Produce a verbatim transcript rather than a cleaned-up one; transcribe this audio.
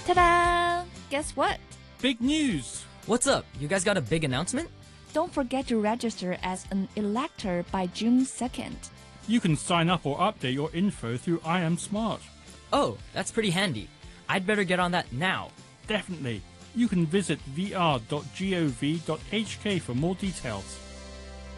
Ta-da! Guess what? Big news! What's up? You guys got a big announcement? Don't forget to register as an elector by June second. You can sign up or update your info through I Am Smart. Oh, that's pretty handy. I'd better get on that now. Definitely. You can visit v r dot gov dot h k for more details.